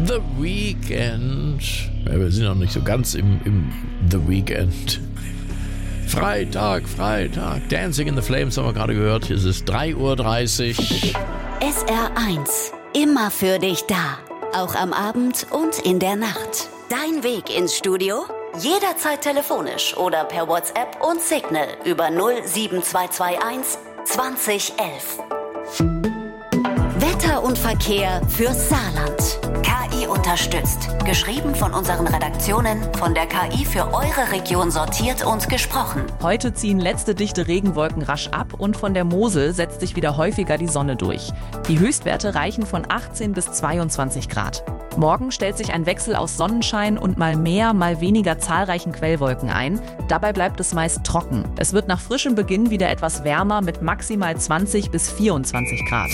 The Weekend. Ja, wir sind noch nicht so ganz im The Weekend. Freitag. Dancing in the Flames haben wir gerade gehört. Hier ist es 3:30 Uhr. SR1. Immer für dich da. Auch am Abend und in der Nacht. Dein Weg ins Studio? Jederzeit telefonisch oder per WhatsApp und Signal über 07221 2011. Wetter und Verkehr fürs Saarland. KI unterstützt. Geschrieben von unseren Redaktionen, von der KI für eure Region sortiert und gesprochen. Heute ziehen letzte dichte Regenwolken rasch ab und von der Mosel setzt sich wieder häufiger die Sonne durch. Die Höchstwerte reichen von 18 bis 22 Grad. Morgen stellt sich ein Wechsel aus Sonnenschein und mal mehr, mal weniger zahlreichen Quellwolken ein. Dabei bleibt es meist trocken. Es wird nach frischem Beginn wieder etwas wärmer mit maximal 20 bis 24 Grad.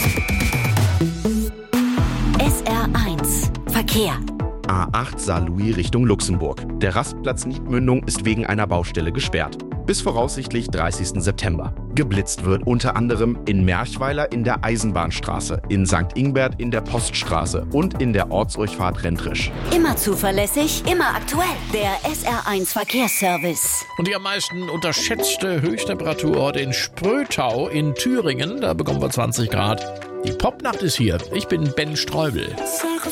SR1 Verkehr. A8 Saarlouis Richtung Luxemburg. Der Rastplatz Niedmündung ist wegen einer Baustelle gesperrt. Bis voraussichtlich 30. September. Geblitzt wird unter anderem in Merchweiler in der Eisenbahnstraße, in St. Ingbert in der Poststraße und in der Ortsdurchfahrt Rentrisch. Immer zuverlässig, immer aktuell. Der SR1 Verkehrsservice. Und die am meisten unterschätzte Höchsttemperaturort in Sprötau in Thüringen. Da bekommen wir 20 Grad. Die Popnacht ist hier. Ich bin Ben Streubel. Sache